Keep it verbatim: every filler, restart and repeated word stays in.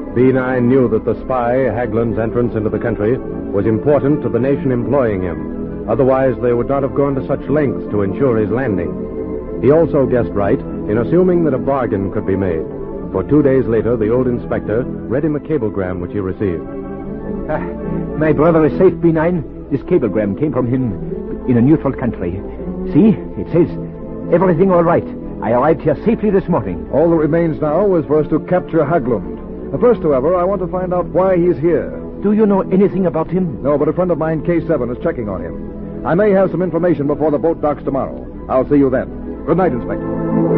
B nine knew that the spy, Haglund's entrance into the country, was important to the nation employing him. Otherwise, they would not have gone to such lengths to ensure his landing. He also guessed right in assuming that a bargain could be made. For two days later, the old inspector read him a cablegram which he received. Ah, my brother is safe, B nine. This cablegram came from him in a neutral country. See, it says, everything all right. I arrived here safely this morning. All that remains now is for us to capture Haglund. First, however, I want to find out why he's here. Do you know anything about him? No, but a friend of mine, K seven, is checking on him. I may have some information before the boat docks tomorrow. I'll see you then. Good night, Inspector.